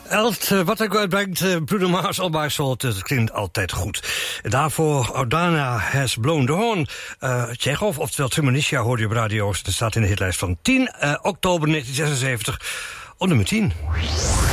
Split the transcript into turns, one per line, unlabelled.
Wat hij uitbrengt, Bruno Mars, All By Soul, het klinkt altijd goed. Daarvoor Ordana Has Blown the Horn. Tjechov, oftewel Tremonisha, hoorde je op radio's. Dat staat in de hitlijst van 10 oktober 1976 op nummer 10.